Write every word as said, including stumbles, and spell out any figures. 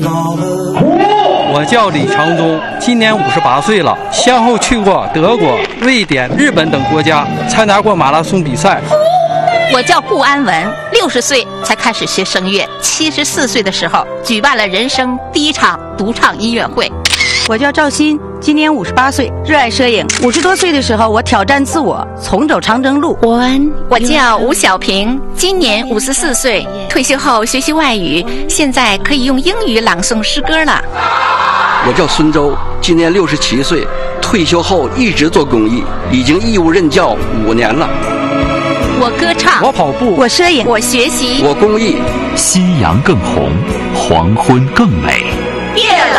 我叫李长忠，今年五十八岁了，先后去过德国、瑞典、日本等国家，参加过马拉松比赛。 我叫顾安文，六十岁才开始学声乐，七十四岁的时候举办了人生第一场独唱音乐会。 我叫赵鑫，今年五十八岁，热爱摄影。五十多岁的时候，我挑战自我，重走长征路。 我叫吴小平，今年五十四岁，退休后学习外语，现在可以用英语朗诵诗歌了。 我叫孙周，今年六十七岁，退休后一直做公益，已经义务任教五年了。 我歌唱， 我跑步， 我摄影， 我学习， 我公益。 夕阳更红，黄昏更美。 月老